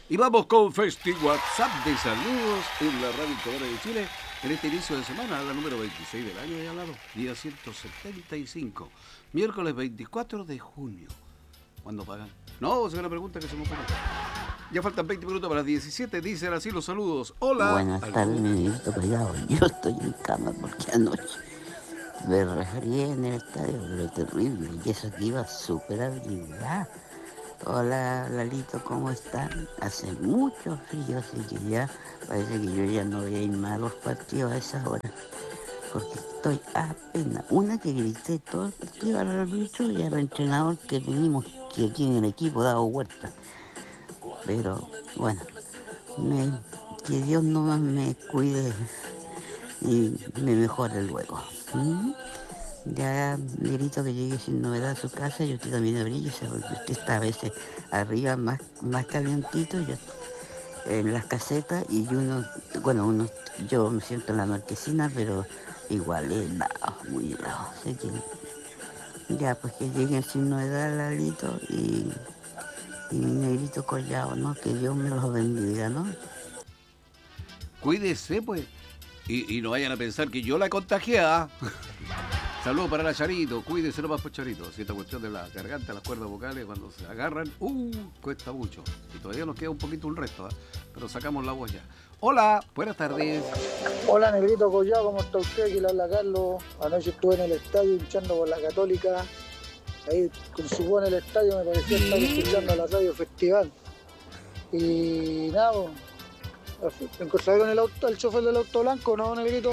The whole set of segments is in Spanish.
Y vamos con Festi WhatsApp de saludos en la Radio Integral de Chile en este inicio de semana, la número 26 del año de al lado, día 175, miércoles 24 de junio. ¿Cuándo pagan? No, es una pregunta que se me ocurre. Ya faltan 20 minutos para las 17, dicen así los saludos. Hola. Buenas tardes, ministro Collado. Yo estoy en cama porque anoche me resfrié en el estadio, pero terrible. Y eso que iba súper abrigada. Hola, Lalito, ¿cómo están? Hace mucho frío, así que ya parece que yo ya no voy a ir más a los partidos a esa hora. Porque estoy apenas. Una que grité todo el partido al árbitro y al entrenador que tenemos que aquí en el equipo dado vuelta. Pero bueno, que Dios nomás me cuide y me mejore luego. ¿Mm? Ya grito que llegue sin novedad a su casa y usted también abríguese, porque usted está a veces arriba más calientito, yo en las casetas y yo me siento en la marquesina, pero igual es bajo, muy bajo. Así que ya pues que lleguen sin novedad Lalito y mi negrito Collado, ¿no? Que Dios me los bendiga, ¿no? Cuídese, pues. Y no vayan a pensar que yo la contagié. Saludos para la Charito, cuídese nomás por Charito. Si esta cuestión de la garganta, las cuerdas vocales, cuando se agarran, cuesta mucho. Y todavía nos queda un poquito un resto, pero sacamos la voz ya. Hola, buenas tardes. Hola, negrito Collado, ¿cómo está usted? Aquí le habla Carlos. Anoche estuve en el estadio hinchando por la Católica. Ahí con su voz en el estadio me parecía estar escuchando la radio Festival. Y nada, me encontré con el chofer del auto blanco, ¿no, negrito?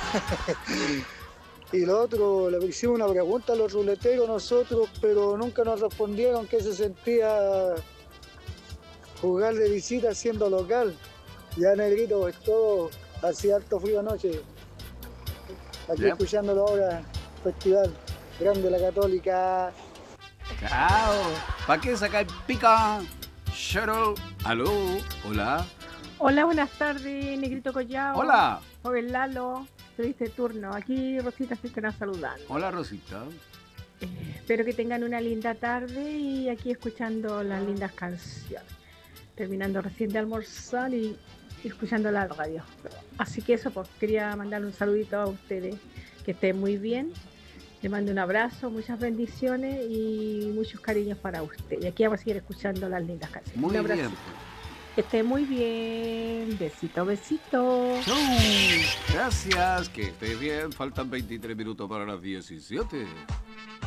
Y lo otro, le hicimos una pregunta a los ruleteros nosotros, pero nunca nos respondieron qué se sentía jugar de visita siendo local. Ya, negrito, es todo. Hacía harto frío anoche. Aquí escuchándolo ahora, Festival. Grande la Católica. Chao. ¿Para qué sacar pica? Shuttle. Aló. Hola. Hola, buenas tardes, negrito Collao. Hola. Joven Lalo. Tuviste turno. Aquí Rosita se estará saludando. Hola, Rosita. Espero que tengan una linda tarde y aquí escuchando las lindas canciones. Terminando recién de almorzar y escuchando la radio. Así que eso, pues quería mandar un saludito a ustedes. Que estén muy bien. Les mando un abrazo, muchas bendiciones y muchos cariños para usted. Y aquí vamos a seguir escuchando las lindas canciones. Muy un abrazo. bien. Que esté muy bien. Besito, besito. Chau. Gracias. Que esté bien. Faltan 23 minutos para las 17.